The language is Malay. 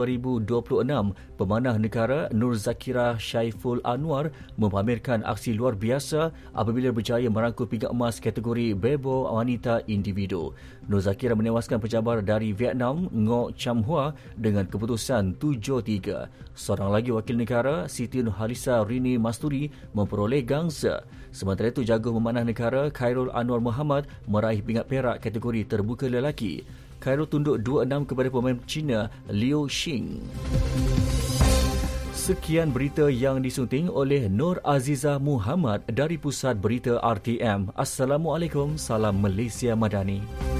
2026, pemanah negara Nur Zakira Syaiful Anwar mempamerkan aksi luar biasa apabila berjaya merangkul pingat emas kategori bebo wanita individu. Nur Zakira menewaskan pencabar dari Vietnam, Ngo Cham Hua dengan keputusan 7-3. Seorang lagi wakil negara, Siti Nurhalisa Rini Masturi memperoleh gangsa. Sementara itu, jago memanah negara Khairul Anwar Muhammad meraih pingat perak kategori terbuka lelaki. Khairul tunduk 2-6 kepada pemain Cina Liu Xing. Sekian berita yang disunting oleh Nur Aziza Muhammad dari Pusat Berita RTM. Assalamualaikum, salam Malaysia Madani.